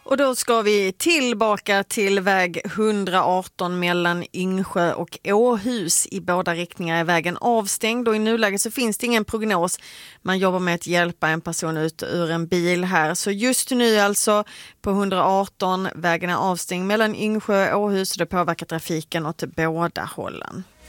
Och då ska vi tillbaka till väg 118 mellan Yngsjö och Åhus. I båda riktningar är vägen avstängd och i nuläget så finns det ingen prognos. Man jobbar med att hjälpa en person ut ur en bil här. Så just nu alltså på 118, vägen är avstängd mellan Yngsjö och Åhus och det påverkar trafiken åt båda hållen.